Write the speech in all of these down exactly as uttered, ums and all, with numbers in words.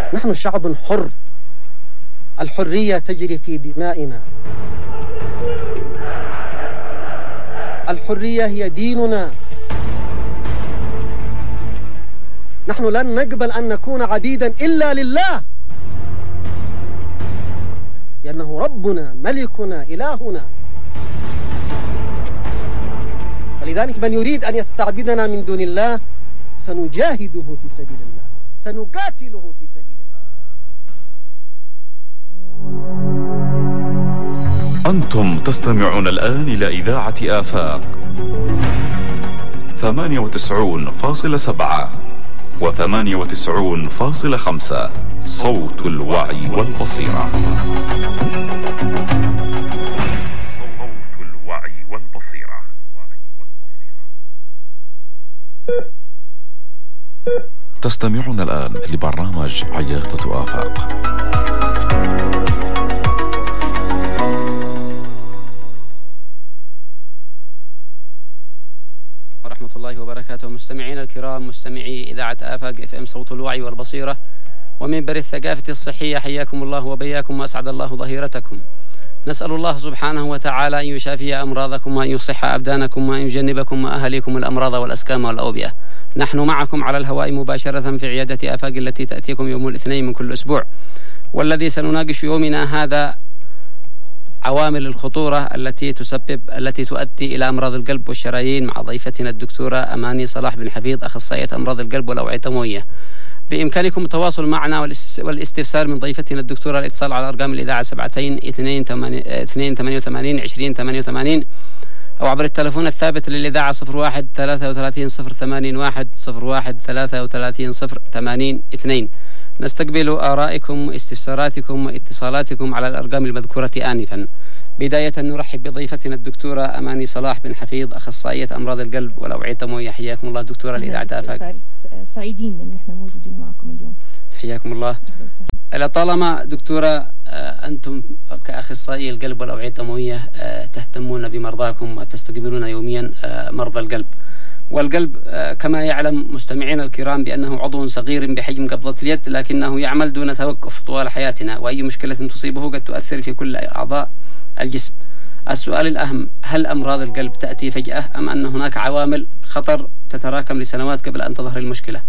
نحن شعب حر، الحرية تجري في دمائنا، الحرية هي ديننا. نحن لن نقبل أن نكون عبيدا إلا لله، لأنه ربنا ملكنا إلهنا. ولذلك من يريد أن يستعبدنا من دون الله سنجاهده في سبيل الله، سنقاتله في سبيل الله. أنتم تستمعون الآن إلى إذاعة آفاق ثمانية وتسعين فاصلة سبعة وثمانية وتسعين فاصلة خمسة، صوت الوعي والبصيرة. صوت الوعي والبصيرة. تستمعون الآن لبرنامج عيادة آفاق. ورحمة الله وبركاته. مستمعين الكرام، مستمعي إذاعة آفاق اف ام صوت الوعي والبصيرة ومنبر الثقافة الصحية، حياكم الله وبياكم وأسعد الله ظهيرتكم. نسأل الله سبحانه وتعالى أن يشافي أمراضكم وأن يصح أبدانكم وأن يجنبكم وأهليكم الأمراض والأسكام والأوبئة. نحن معكم على الهواء مباشرة في عيادة آفاق التي تأتيكم يوم الاثنين من كل أسبوع، والذي سنناقش يومنا هذا عوامل الخطورة التي تسبب التي تؤدي إلى أمراض القلب والشرايين، مع ضيفتنا الدكتورة أماني صلاح بن حفيظ، أخصائية أمراض القلب والأوعية الدموية. بإمكانكم التواصل معنا والاستفسار من ضيفتنا الدكتورة الاتصال على أرقام الإذاعة سبعتين اثنين ثمانية وثمانين عشرين ثمانية وثمانين، أو عبر التلفون الثابت للإذاعة صفر واحد ثلاثة وثلاثين صفر ثمانين واحد صفر واحد ثلاثة وثلاثين صفر ثمانين اثنين. نستقبل آرائكم واستفساراتكم واتصالاتكم على الأرقام المذكورة آنفا. بداية نرحب بضيفتنا الدكتورة أماني صلاح بن حفيظ، أخصائية أمراض القلب والأوعية الدموية. حياكم الله دكتورة الإذاعة آفاق. سعيدين إن احنا موجودين معكم اليوم. حياكم الله. لطالما دكتورة أنتم كأخصائي القلب والأوعية الدموية تهتمون بمرضاكم وتستقبلون يوميا مرضى القلب، والقلب كما يعلم مستمعين الكرام بأنه عضو صغير بحجم قبضة اليد، لكنه يعمل دون توقف طوال حياتنا، وأي مشكلة تصيبه قد تؤثر في كل أعضاء الجسم. السؤال الأهم: هل أمراض القلب تأتي فجأة أم أن هناك عوامل خطر تتراكم لسنوات قبل أن تظهر المشكلة؟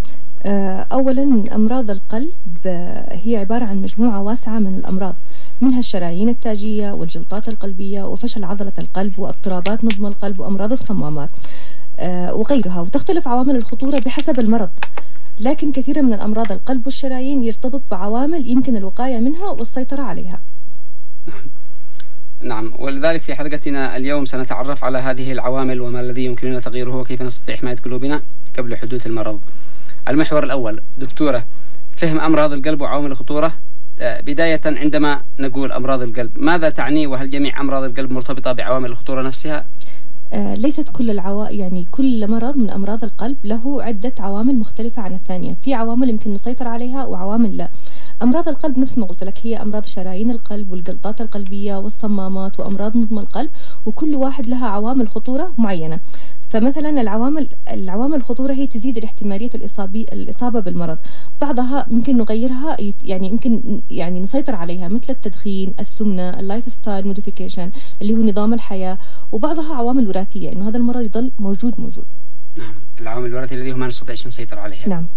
أولا، أمراض القلب هي عبارة عن مجموعة واسعة من الأمراض، منها الشرايين التاجية والجلطات القلبية وفشل عضلة القلب واضطرابات نظم القلب وأمراض الصمامات وغيرها، وتختلف عوامل الخطورة بحسب المرض. لكن كثير من الأمراض القلب والشرايين يرتبط بعوامل يمكن الوقاية منها والسيطرة عليها. نعم نعم ولذلك في حلقتنا اليوم سنتعرف على هذه العوامل وما الذي يمكننا تغييره وكيف نستطيع حماية قلوبنا قبل حدوث المرض. المحور الأول دكتورة، فهم أمراض القلب وعوامل الخطورة. بداية، عندما نقول أمراض القلب ماذا تعني، وهل جميع أمراض القلب مرتبطة بعوامل الخطورة نفسها؟ آه ليست كل العوا... يعني كل مرض من أمراض القلب له عدة عوامل مختلفة عن الثانية، في عوامل يمكن نسيطر عليها وعوامل لا. أمراض القلب نفس ما قلت لك هي أمراض شرايين القلب والجلطات القلبية والصمامات وأمراض نظم القلب، وكل واحد لها عوامل خطورة معينة. فمثلا العوامل العوامل الخطورة هي تزيد الاحتمالية الإصابة الإصابة بالمرض، بعضها ممكن نغيرها، يعني يمكن يعني نسيطر عليها، مثل التدخين، السمنة، اللايف ستايل موديفيكيشن اللي هو نظام الحياة، وبعضها عوامل وراثية إنه هذا المرض يضل موجود موجود. نعم، العوامل الوراثية التي ما نستطيع نسيطر عليها. نعم.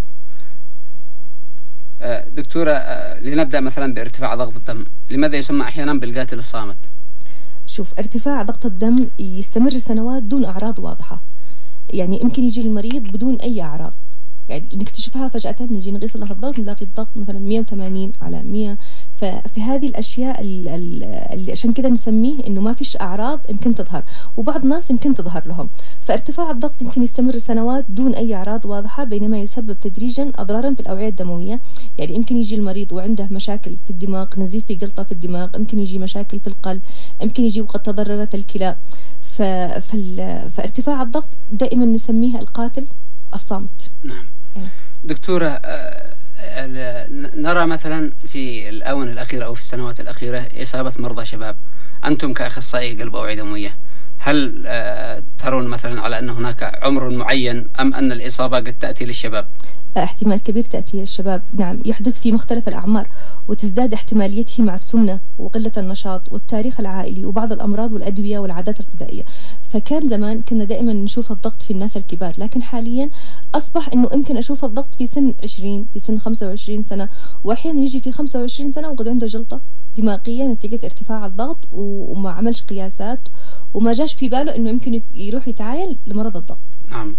دكتورة، لنبدأ مثلا بارتفاع ضغط الدم، لماذا يسمى أحيانا بالقاتل الصامت؟ شوف، ارتفاع ضغط الدم يستمر سنوات دون أعراض واضحة، يعني يمكن يجي المريض بدون أي أعراض، يعني نكتشفها فجأة، نجي نقيس له الضغط نلاقي الضغط مثلا مية وثمانين على مية. ففي هذه الأشياء اللي عشان كذا نسميه إنه ما فيش أعراض يمكن تظهر، وبعض ناس يمكن تظهر لهم. فارتفاع الضغط يمكن يستمر سنوات دون أي أعراض واضحة، بينما يسبب تدريجا أضرارا في الأوعية الدموية. يعني يمكن يجي المريض وعنده مشاكل في الدماغ، نزيف في جلطة في الدماغ، يمكن يجي مشاكل في القلب، يمكن يجي وقد تضررت الكلى. فارتفاع الضغط دائما نسميه القاتل الصامت. نعم. دكتورة، نرى مثلا في الآونة الأخيرة أو في السنوات الأخيرة إصابة مرضى شباب، أنتم كأخصائي قلب وأوعية دموية هل ترون مثلا على أن هناك عمر معين أم أن الإصابة قد تأتي للشباب؟ احتمال كبير تأتي للشباب، نعم، يحدث في مختلف الأعمار، وتزداد احتماليته مع السمنة وقلة النشاط والتاريخ العائلي وبعض الأمراض والأدوية والعادات الغذائية. فكان زمان كنا دائما نشوف الضغط في الناس الكبار، لكن حاليا أصبح أنه يمكن أشوف الضغط في سن عشرين، في سن خمسة وعشرين سنة، وأحيانا يجي في خمسة وعشرين سنة وقد عنده جلطة دماغية نتيجة ارتفاع الضغط وما عملش قياسات وما جاش في باله أنه يمكن يروح يتعاين لمرض الضغط. نعم.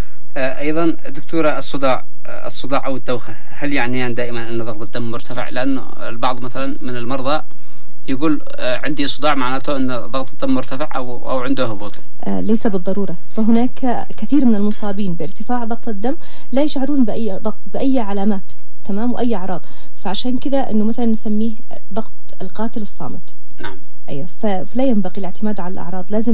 أيضا دكتورة، الصداع الصداع أو الدوخة هل يعنيان دائما أن ضغط الدم مرتفع؟ لأن البعض مثلا من المرضى يقول عندي صداع معناته أن ضغط الدم مرتفع أو أو عنده هبوط. ليس بالضرورة، فهناك كثير من المصابين بارتفاع ضغط الدم لا يشعرون بأي ضغط بأي علامات، تمام، وأي أعراض، فعشان كذا أنه مثلا نسميه ضغط القاتل الصامت. نعم. أيوة، فلا ينبغي الاعتماد على الأعراض، لازم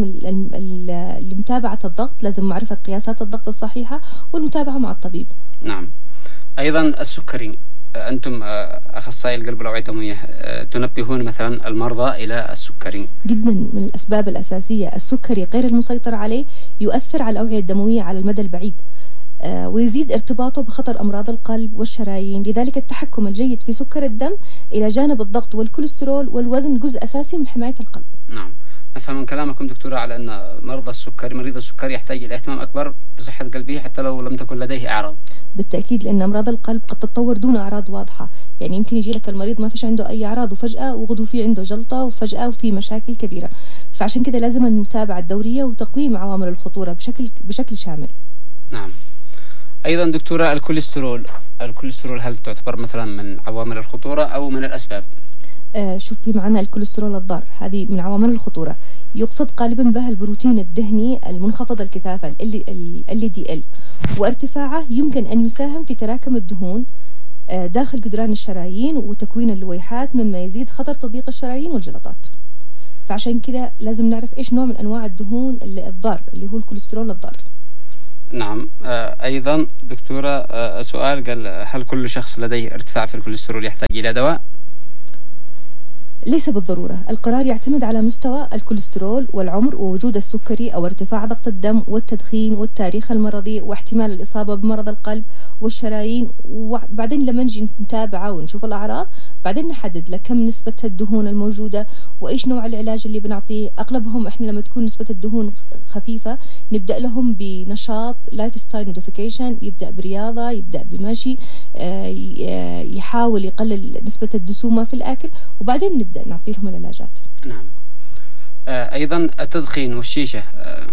لمتابعة الضغط لازم معرفة قياسات الضغط الصحيحة والمتابعة مع الطبيب. نعم. أيضا السكري، أنتم أخصائي القلب والأوعية الدموية تنبهون مثلا المرضى إلى السكري. جدا من الأسباب الأساسية، السكري غير المسيطر عليه يؤثر على الأوعية الدموية على المدى البعيد، ويزيد ارتباطه بخطر أمراض القلب والشرايين. لذلك التحكم الجيد في سكر الدم إلى جانب الضغط والكوليسترول والوزن جزء أساسي من حماية القلب. نعم. نفهم من كلامكم دكتورة على أن مرضى السكري مريض السكري يحتاج إلى اهتمام أكبر بصحة قلبه حتى لو لم تكن لديه أعراض. بالتأكيد، لأن أمراض القلب قد تتطور دون أعراض واضحة، يعني يمكن يجي لك المريض ما فيش عنده أي أعراض وفجأة وغدو فيه عنده جلطة وفجأة وفي مشاكل كبيرة، فعشان كده لازم المتابعة الدورية وتقويم عوامل الخطورة بشكل بشكل شامل. نعم. أيضا دكتورة، الكوليسترول الكوليسترول هل تعتبر مثلا من عوامل الخطورة أو من الأسباب؟ آه شوف، في معنا الكوليسترول الضار، هذه من عوامل الخطورة، يقصد غالبا بها البروتين الدهني المنخفض الكثافة ال دي ال، وارتفاعه يمكن أن يساهم في تراكم الدهون آه داخل جدران الشرايين وتكوين اللويحات، مما يزيد خطر تضييق الشرايين والجلطات. فعشان كده لازم نعرف إيش نوع من أنواع الدهون الضار اللي هو الكوليسترول الضار. نعم. آه أيضا دكتورة، آه سؤال، قال هل كل شخص لديه ارتفاع في الكوليسترول يحتاج إلى دواء؟ ليس بالضرورة، القرار يعتمد على مستوى الكوليسترول والعمر ووجود السكري أو ارتفاع ضغط الدم والتدخين والتاريخ المرضي واحتمال الإصابة بمرض القلب والشرايين، وبعدين لما نجي نتابعه ونشوف الأعراض بعدين نحدد لك كم نسبة الدهون الموجودة وإيش نوع العلاج اللي بنعطيه. أغلبهم إحنا لما تكون نسبة الدهون خفيفة نبدأ لهم بنشاط لايف ستايل موديفيكيشن، يبدأ برياضة، يبدأ بمشي، يحاول يقلل نسبة الدسومة في الأكل، وبعدين نبدأ نعطي لهم العلاجات. نعم. آه أيضا التدخين والشيشة آه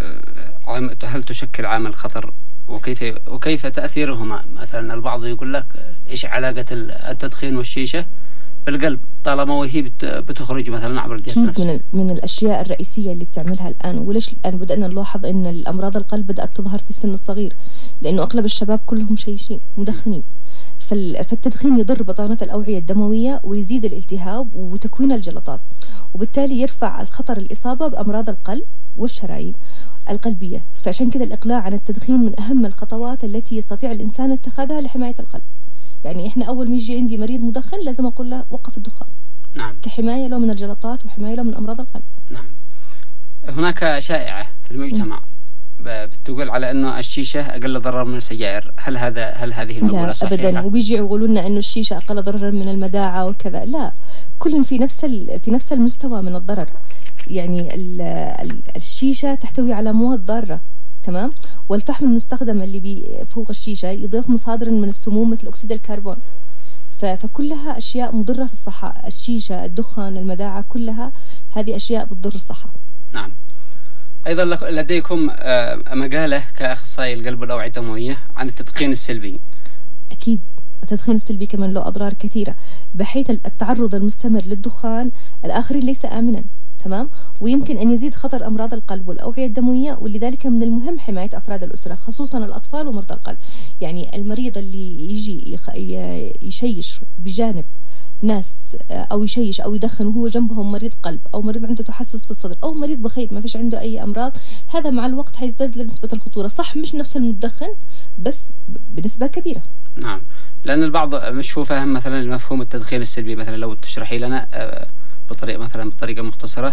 هل تشكل عامل خطر؟ وكيف وكيف تأثيرهما؟ مثلا البعض يقول لك إيش علاقة التدخين والشيشة بالقلب طالما وهي بتخرج مثلا عبر الجهاز التنفسي؟ من من الأشياء الرئيسية اللي بتعملها الآن، وليش الآن بدأنا نلاحظ إن الأمراض القلب بدأت تظهر في السن الصغير؟ لأنه أغلب الشباب كلهم شيشين مدخنين. فالتدخين يضر بطانة الأوعية الدموية ويزيد الالتهاب وتكوين الجلطات، وبالتالي يرفع الخطر الإصابة بأمراض القلب والشرايين القلبية. فعشان كده الإقلاع عن التدخين من أهم الخطوات التي يستطيع الإنسان اتخاذها لحماية القلب. يعني إحنا أول ما يجي عندي مريض مدخن لازم أقول له وقف الدخان. نعم. كحماية له من الجلطات وحماية له من أمراض القلب. نعم. هناك شائعة في المجتمع م. بتقول على انه الشيشه اقل ضرر من السجائر، هل هذا هل هذه المقوله صحيحه؟ لا ابدا، وبيجي يقولوا لنا انه الشيشه اقل ضررا من المداعه وكذا، لا، كل في نفس في نفس المستوى من الضرر. يعني الشيشه تحتوي على مواد ضاره، تمام، والفحم المستخدم اللي فوق الشيشه يضيف مصادر من السموم مثل اكسيد الكربون، فكلها اشياء مضره في الصحه. الشيشه، الدخان، المداعه، كلها هذه اشياء بتضر الصحه. نعم. أيضا لديكم مقالة كأخصائي القلب والأوعية الدموية عن التدخين السلبي. أكيد، التدخين السلبي كمان له أضرار كثيرة، بحيث التعرض المستمر للدخان الآخرين ليس آمنا، تمام، ويمكن أن يزيد خطر أمراض القلب والأوعية الدموية، ولذلك من المهم حماية أفراد الأسرة خصوصا الأطفال ومرضى القلب. يعني المريض اللي يجي يشيش بجانب ناس أو يشيش أو يدخن وهو جنبهم مريض قلب أو مريض عنده تحسس في الصدر أو مريض بخيط ما فيش عنده أي أمراض، هذا مع الوقت حيزداد نسبة الخطورة، صح مش نفس المدخن بس بنسبة كبيرة. نعم، لأن البعض مش هو فاهم مثلا المفهوم التدخين السلبي. مثلا لو تشرحي لنا بطريقة مثلا بطريقة مختصرة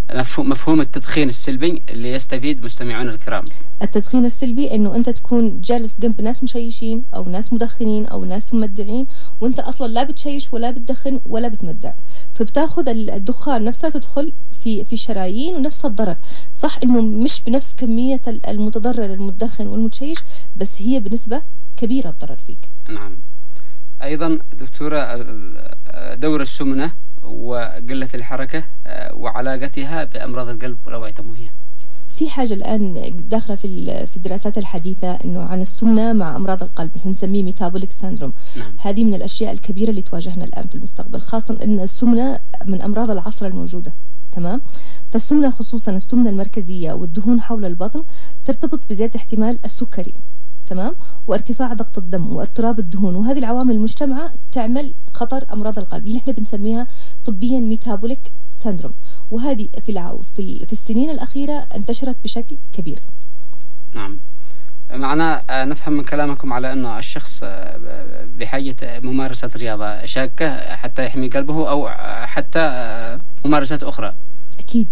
مفهوم مفهوم التدخين السلبي اللي يستفيد مستمعون الكرام. التدخين السلبي انه انت تكون جالس جنب ناس مشيشين او ناس مدخنين او ناس ممدعين، وانت اصلا لا بتشيش ولا بتدخن ولا بتمدع، فبتاخذ الدخان نفسها تدخل في في شرايين ونفس الضرر. صح انه مش بنفس كمية المتضرر المدخن والمتشيش، بس هي بنسبة كبيرة الضرر فيك. نعم. ايضا دكتورة، دور السمنة وقلة الحركة وعلاقتها بأمراض القلب والأوعية الدموية. في حاجة الآن داخلة في في الدراسات الحديثة إنه عن السمنة مع أمراض القلب، نحن نسميه ميتابوليك سيندروم. نعم. هذه من الأشياء الكبيرة اللي تواجهنا الآن في المستقبل، خاصة إن السمنة من أمراض العصر الموجودة. تمام. فالسمنة خصوصا السمنة المركزية والدهون حول البطن ترتبط بزيادة احتمال السكري، تمام، وارتفاع ضغط الدم واضطراب الدهون، وهذه العوامل المجتمعة تعمل خطر أمراض القلب اللي احنا بنسميها طبيا ميتابوليك سيندروم، وهذه في العو في, في السنين الأخيرة انتشرت بشكل كبير. نعم. معنا نفهم من كلامكم على أنه الشخص بحاجة ممارسة رياضة شاكة حتى يحمي قلبه، أو حتى ممارسات أخرى. أكيد.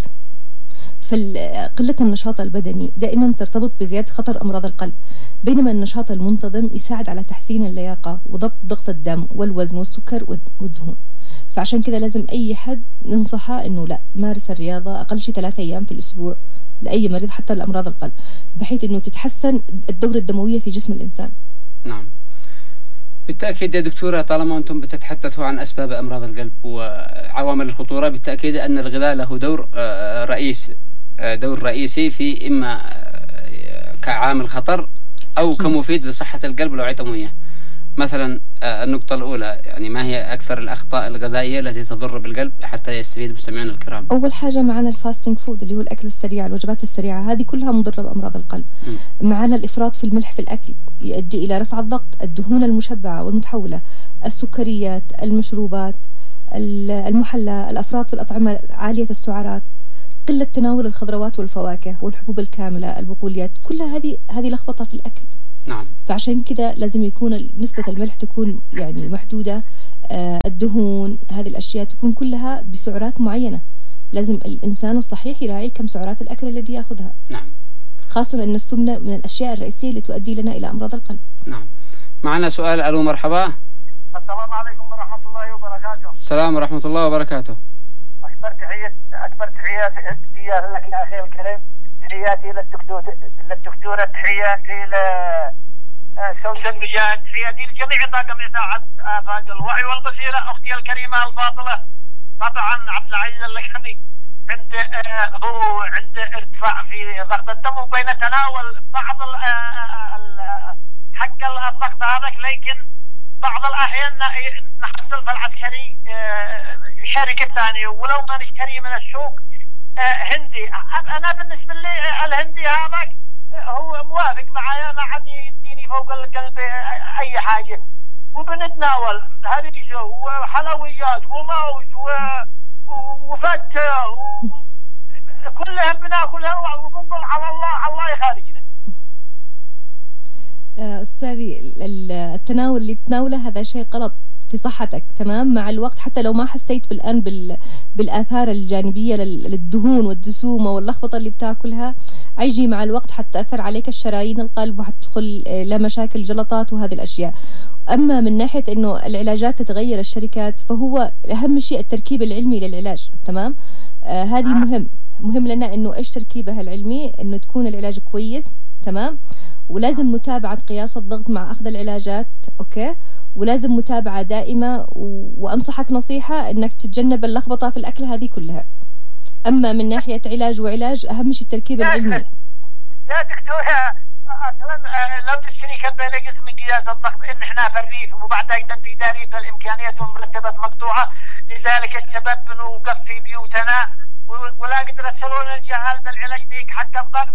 فقلة النشاط البدني دائما ترتبط بزيادة خطر أمراض القلب، بينما النشاط المنتظم يساعد على تحسين اللياقة وضبط ضغط الدم والوزن والسكر والدهون. فعشان كذا لازم أي حد ننصحه إنه لا، مارس الرياضة أقل شيء ثلاثة أيام في الأسبوع لأي مريض حتى لأمراض القلب، بحيث إنه تتحسن الدورة الدموية في جسم الإنسان. نعم. بالتأكيد يا دكتورة، طالما أنتم بتتحدثوا عن أسباب أمراض القلب وعوامل الخطورة، بالتأكيد أن الغذاء له دور رئيسي دور رئيسي في إما كعامل خطر أو كمفيد لصحة القلب والأوعية الدموية. مثلا النقطة الأولى، يعني ما هي أكثر الأخطاء الغذائية التي تضر بالقلب حتى يستفيد مستمعون الكرام؟ أول حاجة معنا الفاستنج فود اللي هو الأكل السريع، الوجبات السريعة، هذه كلها مضرة بأمراض القلب. م. معنا الإفراط في الملح في الأكل يؤدي إلى رفع الضغط، الدهون المشبعة والمتحولة، السكريات، المشروبات، المحلى، الأفراط في الأطعمة عالية السعرات، قلة تناول الخضروات والفواكه والحبوب الكاملة، البقوليات، كل هذه هذه لخبطة في الأكل. نعم. فعشان كذا لازم يكون نسبة الملح تكون يعني محدودة، آه الدهون، هذه الأشياء تكون كلها بسعرات معينة. لازم الإنسان الصحيح يراعي كم سعرات الأكل الذي يأخذها. نعم. خاصة أن السمنة من الأشياء الرئيسية اللي تؤدي لنا إلى أمراض القلب. نعم. معنا سؤال. ألو، مرحبا. السلام عليكم ورحمة الله وبركاته. السلام ورحمة الله وبركاته. أكبر تحية أكبر تحيات لك يا أخي الكريم، تحياتي للدكتور للدكتورة، تحياتي لسوسن المجاهد، تحياتي لجميع طاقم إذاعة آفاق الوعي والبصيرة، أختي الكريمة الفاضلة. طبعا عبد العزيز اللكني عند هو عند ارتفاع في ضغط الدم، وبين تناول بعض حق الضغط هذاك، لكن بعض الأحيان نحصل في العسكري شركة ثانية ولو ما نشتري من السوق هندي. أنا بالنسبة لي الهندي هذاك هو موافق معايا، ما عاد يديني فوق القلب أي حاجة، وبنتناول هريسة وحلويات وموز وفتة وكلها بناكلها وبنقول على الله الله يخارجنا. أستاذي، التناول اللي بتناوله هذا شيء غلط في صحتك، تمام. مع الوقت حتى لو ما حسيت بالآن بال... بالآثار الجانبية للدهون والدسومة واللخبطة اللي بتاكلها، عيجي مع الوقت حتأثر عليك الشرايين القلب وحتدخل لمشاكل جلطات وهذه الأشياء. أما من ناحية إنه العلاجات تتغير الشركات، فهو أهم شيء التركيب العلمي للعلاج، تمام. آه هذه مهم مهم لنا إنه إيش تركيبها العلمي، إنه تكون العلاج كويس، تمام، ولازم متابعة قياس الضغط مع أخذ العلاجات، أوكي، ولازم متابعة دائمة، وأنصحك نصيحة إنك تتجنب اللخبطة في الأكل هذه كلها. أما من ناحية علاج وعلاج، أهم شيء التركيب العلمي. يا دكتورة، أصلا لو تشتري كبة نقص من قياس الضغط، إن إحنا في الريف وبعد أيضا في داري الإمكانيات والمرتبات مقطوعة، لذلك السبب نوقف في بيوتنا ولا قدر يصلون الجهال بالعلاج ذيك حتى الضغط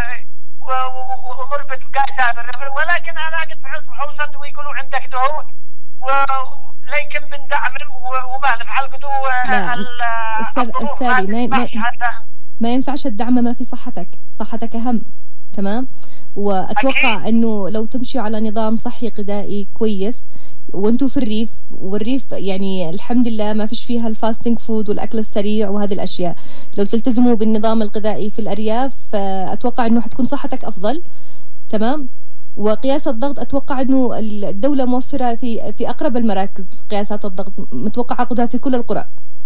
ومربط بقاسة، ولكن أنا قد فعلت فحوصت ويقولوا عندك دهون، ولكن بندعم وما نفعل قدو. لا السالي ما, ما, ما ينفعش الدعم ما في صحتك، صحتك أهم، تمام. وأتوقع أكيد. أنه لو تمشي على نظام صحي غذائي كويس وانتوا في الريف، والريف يعني الحمد لله ما فيش فيها الفاستنج فود والأكل السريع وهذه الأشياء. لو تلتزموا بالنظام الغذائي في الأرياف فأتوقع أنه حتكون صحتك أفضل. تمام. وقياس الضغط أتوقع أنه الدولة موفرة في في أقرب المراكز قياسات الضغط، متوقع عقدها في كل القرى.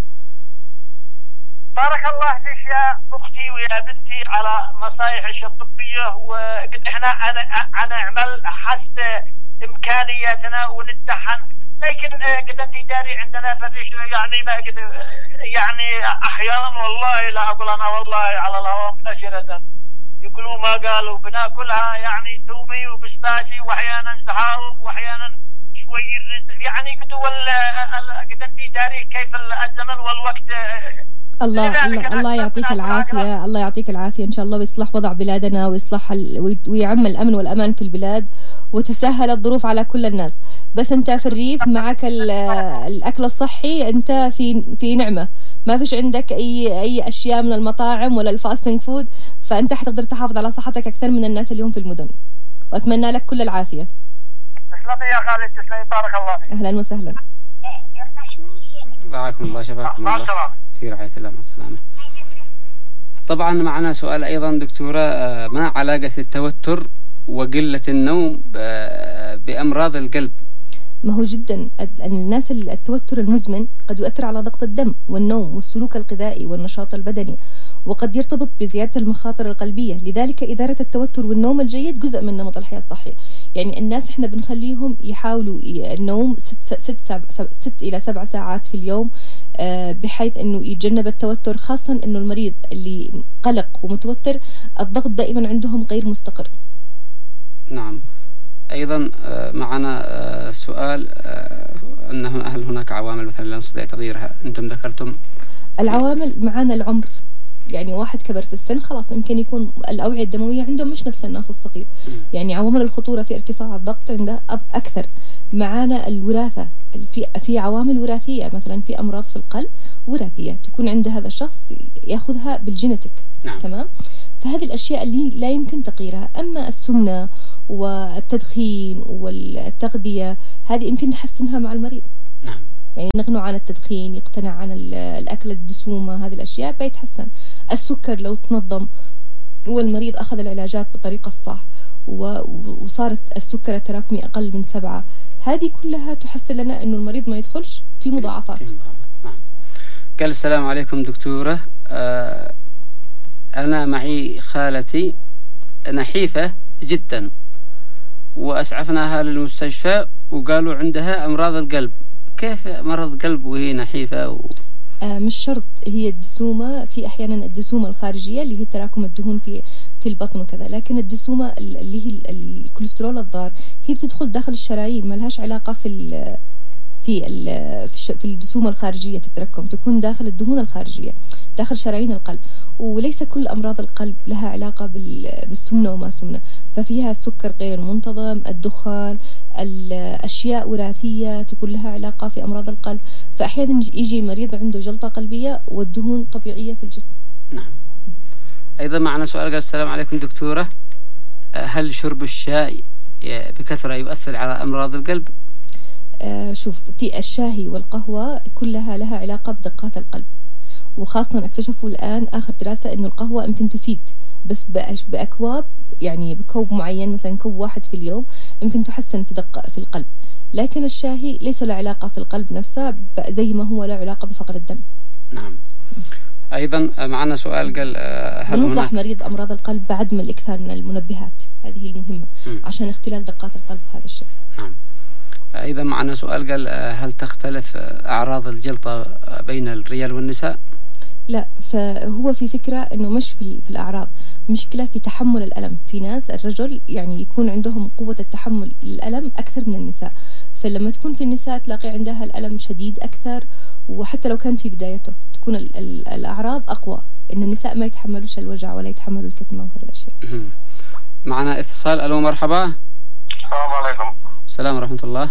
بارك الله فيك يا أختي ويا بنتي على نصائحك الطبية، وقد إحنا أنا أنا أعمل حسب إمكانياتنا ونتحن، لكن قد أنت داري عندنا فريش يعني ما قد يعني أحيانا والله لا أقول أنا والله على الهواء مباشرة يقولوا ما قالوا بناكلها يعني تومي وبستاشي وأحيانا زهاوب وأحيانا شوي الرز يعني قد قد أنت داري كيف الزمن والوقت. الله الله, الله يعطيك العافية، الله يعطيك العافية إن شاء الله، ويصلح وضع بلادنا ويصلح ال... ويعم الأمن والأمان في البلاد وتسهل الظروف على كل الناس. بس أنت في الريف معك ال... الأكل الصحي، أنت في في نعمة، ما فيش عندك أي أي أشياء من المطاعم ولا الفاستنج فود، فأنت حتقدر تحافظ على صحتك أكثر من الناس اللي هم في المدن، وأتمنى لك كل العافية. تسلمي يا خالد، تسلمي بارك الله فيك. أهلا وسهلا. رعاكم الله، شفاكم الله، في رعاية الله، مع السلامة. طبعا معنا سؤال أيضا دكتورة، ما علاقة التوتر وقلة النوم بأمراض القلب؟ ما هو جدا الناس التوتر المزمن قد يؤثر على ضغط الدم والنوم والسلوك الغذائي والنشاط البدني، وقد يرتبط بزيادة المخاطر القلبية. لذلك إدارة التوتر والنوم الجيد جزء من نمط الحياة الصحي. يعني الناس احنا بنخليهم يحاولوا النوم ست, ست, سبع ست إلى سبع ساعات في اليوم، بحيث أنه يتجنب التوتر، خاصة أنه المريض اللي قلق ومتوتر الضغط دائما عندهم غير مستقر. نعم. أيضا معنا سؤال أنه هل هناك عوامل مثلا لا نستطيع تغييرها؟ أنتم ذكرتم العوامل، معنا العمر، يعني واحد كبر في السن خلاص يمكن يكون الأوعية الدموية عنده مش نفس الناس الصغير، يعني عوامل الخطورة في ارتفاع الضغط عنده أكثر. معانا الوراثة، في في عوامل وراثية، مثلا في أمراض في القلب وراثية تكون عند هذا الشخص يأخذها بالجينيتك. نعم. تمام. فهذه الأشياء اللي لا يمكن تغييرها. أما السمنة والتدخين والتغذية هذه يمكن نحسنها مع المريض. نعم. يعني نغنوا عن التدخين، يقتنع عن الأكل الدسومة، هذه الأشياء بيتحسن. السكر لو تنظم والمريض أخذ العلاجات بالطريقة الصح وصارت السكر التراكمي أقل من سبعة، هذه كلها تحسن لنا إنه المريض ما يدخلش في مضاعفات. نعم. قال السلام عليكم دكتورة، آه أنا معي خالتي نحيفة جدا وأسعفناها للمستشفى وقالوا عندها أمراض القلب. كيف مرض قلب وهي نحيفة؟ و... آه مش شرط هي الدسومة، في أحيانا الدسومة الخارجية اللي هي تراكم الدهون في في البطن وكذا، لكن الدسومة اللي هي الكوليسترول الضار هي بتدخل داخل الشرايين، ما لهاش علاقة في ال في ال في الدسومة الخارجية في التركم، تكون داخل الدهون الخارجية داخل شرايين القلب. وليس كل أمراض القلب لها علاقة بالسمنة وما سمنة، ففيها السكر غير المنتظم، الدخان، الأشياء وراثية تكون لها علاقة في أمراض القلب. فأحيانا يجي مريض عنده جلطة قلبية والدهون طبيعية في الجسم. نعم. أيضا معنا سؤال، قال السلام عليكم دكتورة، هل شرب الشاي بكثرة يؤثر على أمراض القلب؟ آه شوف، في الشاي والقهوة كلها لها علاقة بدقات القلب، وخاصة اكتشفوا الآن آخر دراسة إنه القهوة يمكن تفيد بس بأكواب، يعني بكوب معين مثلا كوب واحد في اليوم يمكن تحسن في دقة في القلب، لكن الشاي ليس له علاقة في القلب نفسه زي ما هو له علاقة بفقر الدم. نعم. أيضا معنا سؤال، قال هل ننصح مريض أمراض القلب بعدم الإكثار من المنبهات، هذه المهمة م. عشان اختلال دقات القلب هذا الشيء. نعم. أيضا معنا سؤال، قال هل تختلف أعراض الجلطة بين الرجال والنساء؟ لا، فهو في فكرة إنه مش في, في الأعراض، مشكلة في تحمل الألم. في ناس الرجل يعني يكون عندهم قوة التحمل الألم أكثر من النساء، فلما تكون في النساء تلاقي عندها الألم شديد أكثر، وحتى لو كان في بدايته تكون ال ال الأعراض أقوى، إن النساء ما يتحملوش الوجع ولا يتحملوا الكتمة وهذه الأشياء. معنا اتصال. ألو، مرحبا. السلام عليكم. السلام ورحمة الله.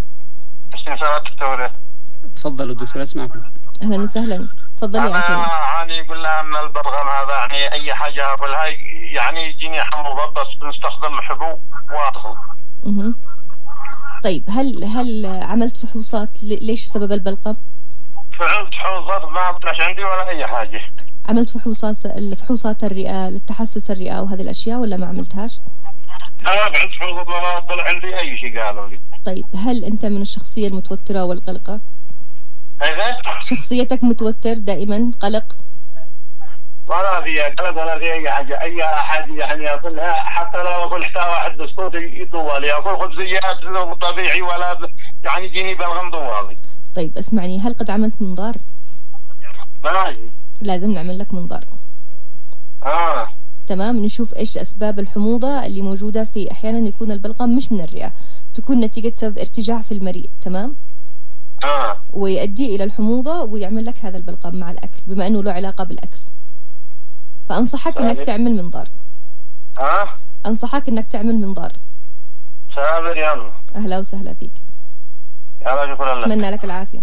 تفضل الدكتور، اسمعكم. أهلا وسهلا، تفضلي يا أخي. أنا أعاني يقول لها من البرغم هذا، يعني أي حاجة أقولها يعني يجيني حموضة، بس بنستخدم حبوب واصل. اها. طيب هل هل عملت فحوصات ليش سبب البلغم؟ فعلت فحوصات ما طلعش عندي ولا اي حاجه. عملت فحوصات الفحوصات الرئه للتحسس الرئه وهذه الاشياء ولا ما عملتهاش؟ انا بعد فحوصات ولا طلع عندي اي شيء قالوا لي. طيب هل انت من الشخصيه المتوتره والقلقه؟ ايوه شخصيتك متوتر دائما قلق؟ ولا في قلق ولا في اي حاجه، اي حاجه يعني اكلها حتى لو اكل حتى واحد صوتي يطولي، اكل خبزيات طبيعي ولا يعني يجيني بلغم طوالي. طيب اسمعني، هل قد عملت منظار؟ ماشي. لازم نعمل لك منظار. اه تمام، نشوف ايش اسباب الحموضه اللي موجوده في. احيانا يكون البلغم مش من الرئه، تكون نتيجه سبب ارتجاع في المريء. تمام. اه ويؤدي الى الحموضه ويعمل لك هذا البلغم مع الاكل بما انه له علاقه بالاكل. فانصحك انك تعمل منظار. اه انصحك انك تعمل منظار. سابر يلا. اهلا وسهلا فيك. يلا شكرا لك. اتمنى لك العافيه.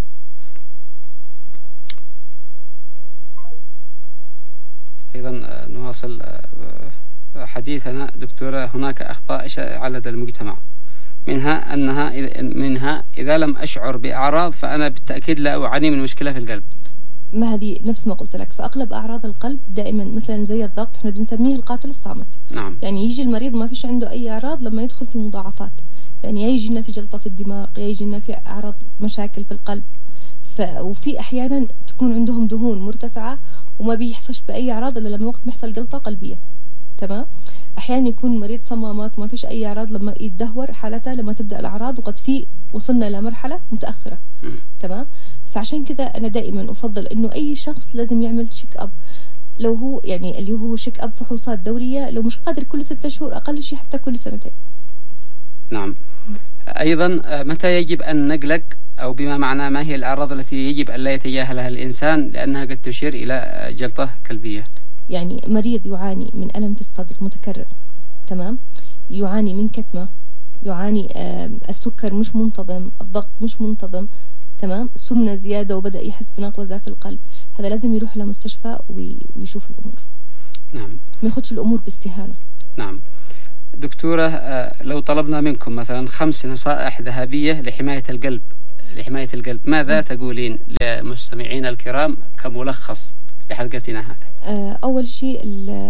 أيضا نواصل حديثنا دكتورة. هناك أخطاء على لدى المجتمع، منها أنها منها إذا لم أشعر بأعراض فأنا بالتأكيد لا أعاني من مشكلة في القلب. ما هذه نفس ما قلت لك، فأغلب أعراض القلب دائما مثلا زي الضغط احنا بنسميه القاتل الصامت. نعم. يعني يجي المريض ما فيش عنده أي أعراض لما يدخل في مضاعفات، يعني يا يجي لنا في جلطة في الدماغ، يا يجي لنا في أعراض مشاكل في القلب. ف... وفي أحيانا تكون عندهم دهون مرتفعة وما بيحصلش بأي أعراض إلا لما وقت ما يحصل جلطة قلبية. تمام. أحيانا يكون مريض صمامات وما فيش أي أعراض لما يتدهور حالته لما تبدأ الأعراض، وقد في وصلنا إلى مرحلة متأخرة. م. تمام. فعشان كذا أنا دائما أفضل إنه أي شخص لازم يعمل تشيك أب، لو هو يعني اللي هو شيك أب فحوصات دورية، لو مش قادر كل ستة شهور أقل شيء حتى كل سنتين. نعم. أيضا متى يجب أن نقلق، أو بما معناه ما هي الأعراض التي يجب أن لا يتجاهلها الإنسان لأنها قد تشير إلى جلطة قلبية؟ يعني مريض يعاني من ألم في الصدر متكرر، تمام، يعاني من كتمة، يعاني السكر مش منتظم، الضغط مش منتظم، تمام، سمنة زيادة وبدأ يحس بنقوزة في القلب، هذا لازم يروح لمستشفى ويشوف الأمور. نعم. ما ياخدش الأمور باستهانة. نعم. دكتورة، لو طلبنا منكم مثلا خمس نصائح ذهبية لحماية القلب لحماية القلب ماذا م. تقولين لمستمعينا الكرام كملخص لحلقتنا هذا؟ أول شيء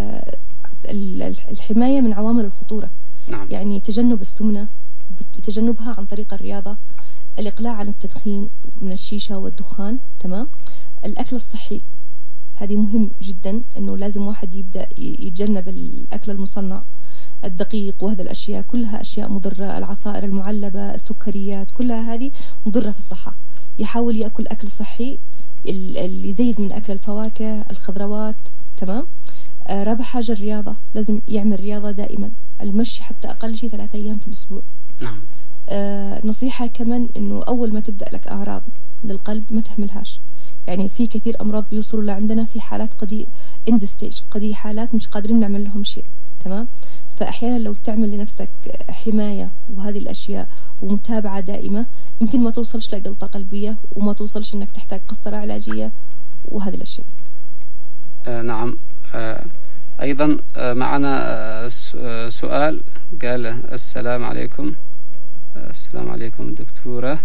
الحماية من عوامل الخطورة. نعم. يعني تجنب السمنة، تجنبها عن طريق الرياضة، الإقلاع عن التدخين من الشيشة والدخان، تمام، الأكل الصحي، هذه مهم جدا إنه لازم واحد يبدأ يتجنب الأكل المصنع، الدقيق وهذا الأشياء كلها أشياء مضرة، العصائر المعلبة، السكريات، كلها هذه مضرة في الصحة. يحاول يأكل أكل صحي اللي يزيد من أكل الفواكه، الخضروات، تمام. آه رابع حاجة الرياضة، لازم يعمل رياضة دائما، المشي حتى أقل شيء ثلاثة أيام في الأسبوع. نعم. آه نصيحة كمان إنه أول ما تبدأ لك أعراض للقلب ما تهملهاش، يعني في كثير أمراض بيوصلوا لعندنا في حالات قدي إند ستيج، قدي حالات مش قادرين نعمل لهم شيء، تمام. فأحيانا لو تعمل لنفسك حماية وهذه الأشياء ومتابعة دائمة يمكن ما توصلش لجلطة قلبية وما توصلش إنك تحتاج قسطرة علاجية وهذه الأشياء. آه نعم. آه أيضا آه معنا آه سؤال قال: السلام عليكم. آه السلام عليكم دكتورة،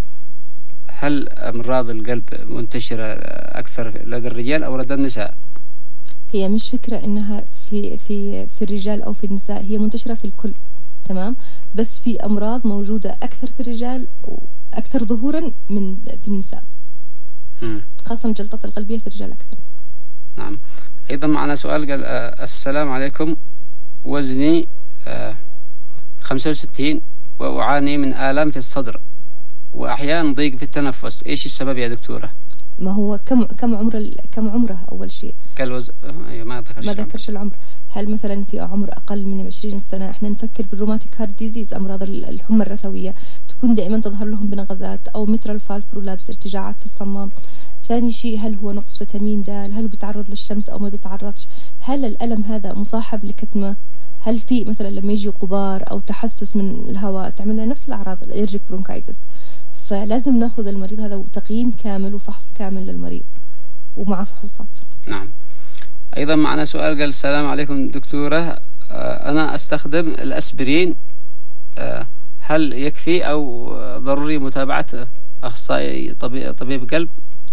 هل أمراض القلب منتشرة أكثر لدى الرجال أو لدى النساء؟ هي مش فكرة إنها في في في الرجال أو في النساء، هي منتشرة في الكل، تمام، بس في أمراض موجودة أكثر في الرجال وأكثر ظهورا من في النساء. م. خاصة الجلطات القلبية في الرجال أكثر. نعم. أيضا معنا سؤال قال: آه السلام عليكم، وزني آه خمسة وستين وأعاني من آلام في الصدر وأحيانا ضيق في التنفس، إيش السبب يا دكتورة؟ ما هو كم كم عمر كم عمره أول شيء؟ قال وز... ما ذكرش ما ذكرش العمر. هل مثلا في عمر أقل من عشرين سنة؟ إحنا نفكر بالروماتيك هارت ديزيز، أمراض الحمى الرثوية تكون دائما تظهر لهم بنغزات، أو مترال فالف برولابس، ارتجاعات في الصمام. ثاني شيء هل هو نقص فيتامين د؟ هل بيتعرض للشمس أو ما بيتعرضش؟ هل الألم هذا مصاحب لكتمة؟ هل في مثلا لما يجي غبار أو تحسس من الهواء تعمل لنا نفس الأعراض الالرجيك برونكايتس؟ فلازم ناخذ المريض هذا تقييم كامل وفحص كامل للمريض ومع فحوصات. نعم. أيضا معنا سؤال قال: السلام عليكم دكتورة، أنا أستخدم الأسبرين، هل يكفي أو ضروري متابعة أخصائي طبيب, طبيب قلب؟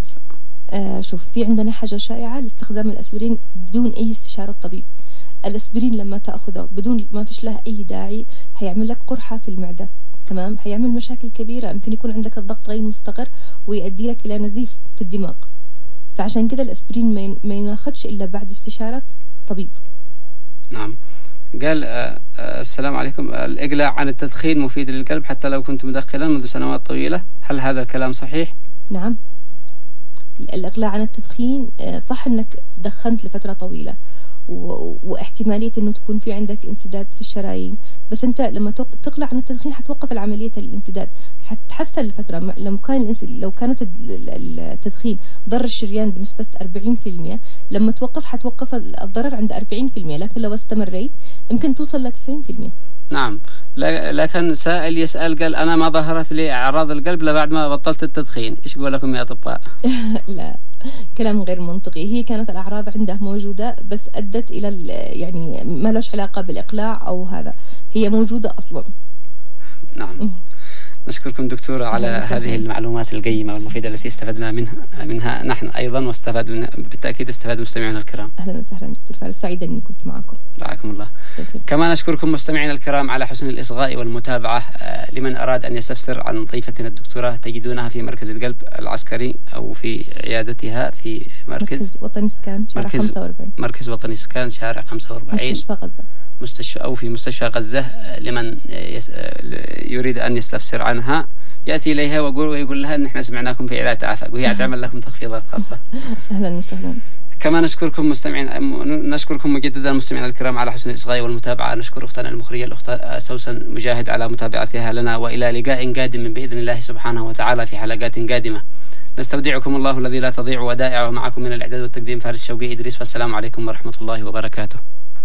آه شوف، في عندنا حاجة شائعة لاستخدام الأسبرين بدون أي استشارة طبيب. الأسبرين لما تأخذه بدون ما فيش له أي داعي هيعمل لك قرحة في المعدة، تمام، هيعمل مشاكل كبيرة، يمكن يكون عندك الضغط غير مستقر ويؤدي لك إلى نزيف في الدماغ. فعشان كده الأسبرين ما يناخدش إلا بعد استشارة طبيب. نعم. قال آه آه السلام عليكم، الإقلاع عن التدخين مفيد للقلب حتى لو كنت مدخلا منذ سنوات طويلة، هل هذا الكلام صحيح؟ نعم، الإقلاع عن التدخين صح أنك دخنت لفترة طويلة و... واحتمالية أنه تكون في عندك انسداد في الشرايين، بس أنت لما تقلع عن التدخين حتوقف العملية الانسداد، حتحسن لفترة. لما كان الانس... لو كانت التدخين ضر الشريان بنسبة أربعين في المية، لما توقف حتوقف الضرر عند أربعين في المية، لكن لو استمريت يمكن توصل ل تسعين في المية. نعم، لكن سائل يسأل قال أنا ما ظهرت لي أعراض القلب إلا بعد ما بطلت التدخين، إيش قول لكم يا أطباء؟ لا، كلام غير منطقي. هي كانت الأعراض عنده موجودة بس أدت إلى يعني ما لهش علاقة بالإقلاع أو هذا، هي موجودة أصلا. نعم. نشكركم دكتور على هذه المعلومات القيمة والمفيدة التي استفدنا منها منها نحن أيضا، واستفاد منها بالتأكيد استفاد مستمعينا الكرام. أهلا وسهلا دكتور فارس، سعيدة أني كنت معكم. رعاكم الله. كما نشكركم مستمعينا الكرام على حسن الإصغاء والمتابعة. لمن أراد أن يستفسر عن ضيفتنا الدكتورة تجدونها في مركز القلب العسكري أو في عيادتها في مركز, مركز وطني سكان شارع خمسة وأربعين. مركز وطني سكان شارع خمسة وأربعين، مستشفى غزة. مستشفى أو في مستشفى غزة. لمن يريد أن يستفسر عنها يأتي إليها ويقول ويقول لها أن احنا سمعناكم في عيادة آفاق وهي تعمل لكم تخفيضات خاصة. أهلا وسهلا. كما نشكركم مستمعين نشكركم مجددا مستمعينا الكرام على حسن الإصغاء والمتابعة. نشكر أختنا المخرجة الأخت سوسن مجاهد على متابعتها لنا، وإلى لقاء قادم بإذن الله سبحانه وتعالى في حلقات قادمة. نستودعكم الله الذي لا تضيع ودائعه. معكم من الإعداد والتقديم فارس شوقي إدريس، والسلام عليكم ورحمة الله وبركاته.